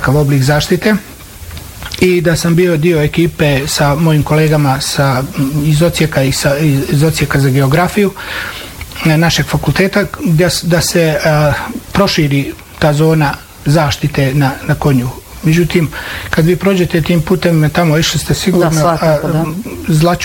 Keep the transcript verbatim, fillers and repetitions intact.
takav oblik zaštite i da sam bio dio ekipe sa mojim kolegama sa, iz odsjeka i sa, iz odsjeka za geografiju našeg fakulteta da, da se a, proširi ta zona zaštite na, na konju. Međutim, kad vi prođete tim putem tamo išli ste sigurno, da, svakako, da. Zlaću